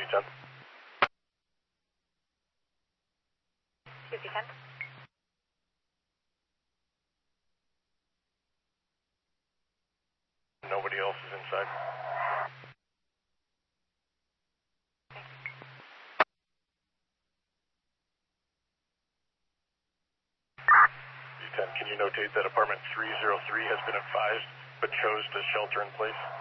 D10. D10. Nobody else is inside. D10, can you notate that apartment 303 has been advised but chose to shelter in place?